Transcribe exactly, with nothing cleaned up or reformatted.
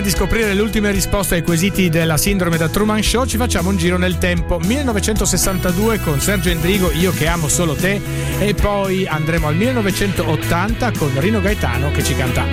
di scoprire le ultime risposte ai quesiti della sindrome da Truman Show, ci facciamo un giro nel tempo. millenovecentosessantadue con Sergio Endrigo, Io che amo solo te, e poi andremo al millenovecentottanta con Rino Gaetano che ci canta